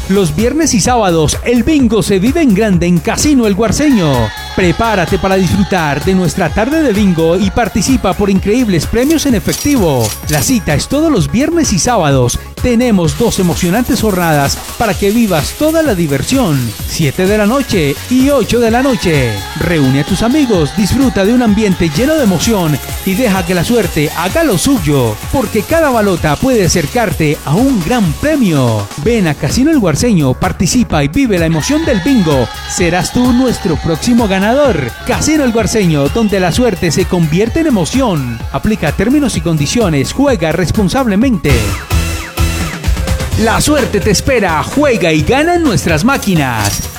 Los viernes y sábados, el bingo se vive en grande en Casino El Guarceño. Prepárate para disfrutar de nuestra tarde de bingo y participa por increíbles premios en efectivo. La cita es todos los viernes y sábados. Tenemos 2 emocionantes jornadas para que vivas toda la diversión. 7 de la noche y 8 de la noche. Reúne a tus amigos, disfruta de un ambiente lleno de emoción y deja que la suerte haga lo suyo, porque cada balota puede acercarte a un gran premio. Ven a Casino El Guarceño, participa y vive la emoción del bingo. Serás tú nuestro próximo ganador. Casino El Guarceño, donde la suerte se convierte en emoción. Aplica términos y condiciones. Juega responsablemente. La suerte te espera, juega y gana en nuestras máquinas.